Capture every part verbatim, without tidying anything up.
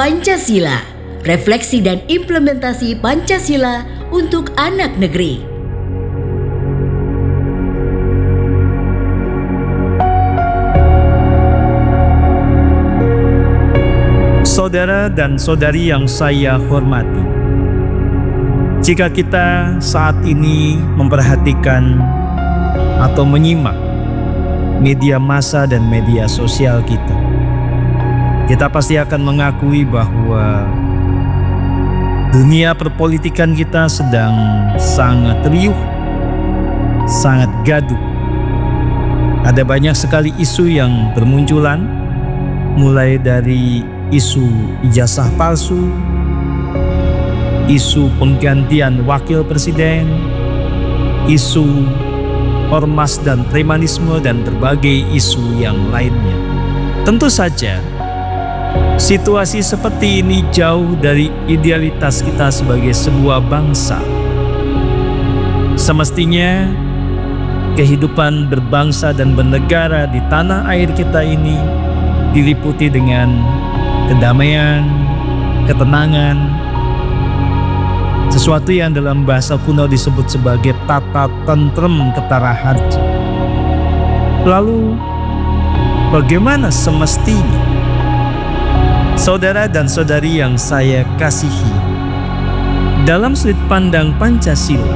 Pancasila, refleksi dan implementasi Pancasila untuk anak negeri. Saudara dan saudari yang saya hormati, jika kita saat ini memperhatikan atau menyimak media massa dan media sosial kita, kita pasti akan mengakui bahwa dunia perpolitikan kita sedang sangat riuh, sangat gaduh. Ada banyak sekali isu yang bermunculan, mulai dari isu ijazah palsu, isu penggantian wakil presiden, isu ormas dan premanisme, dan berbagai isu yang lainnya. Tentu saja situasi seperti ini jauh dari idealitas kita sebagai sebuah bangsa. Semestinya kehidupan berbangsa dan bernegara di tanah air kita ini diliputi dengan kedamaian, ketenangan, sesuatu yang dalam bahasa kuno disebut sebagai tata tentrem ketara harja. Lalu bagaimana semestinya? Saudara dan saudari yang saya kasihi, dalam sudut pandang Pancasila,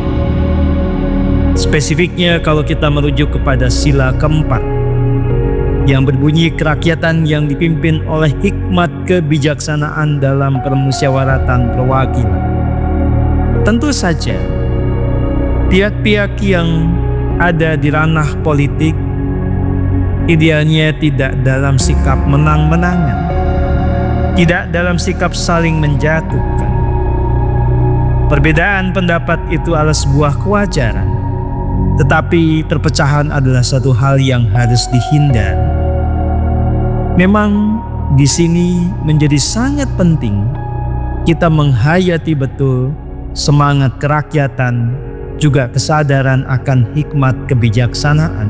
spesifiknya kalau kita merujuk kepada sila keempat yang berbunyi kerakyatan yang dipimpin oleh hikmat kebijaksanaan dalam permusyawaratan perwakilan. Tentu saja pihak-pihak yang ada di ranah politik idealnya tidak dalam sikap menang-menangan, tidak dalam sikap saling menjatuhkan. Perbedaan pendapat itu adalah sebuah kewajaran, tetapi perpecahan adalah satu hal yang harus dihindari. Memang di sini menjadi sangat penting kita menghayati betul semangat kerakyatan, juga kesadaran akan hikmat kebijaksanaan.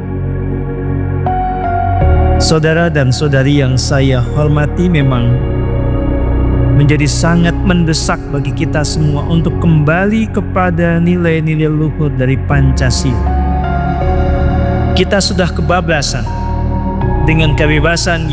Saudara dan saudari yang saya hormati, memang menjadi sangat mendesak bagi kita semua untuk kembali kepada nilai-nilai luhur dari Pancasila. Kita sudah kebablasan dengan kebebasan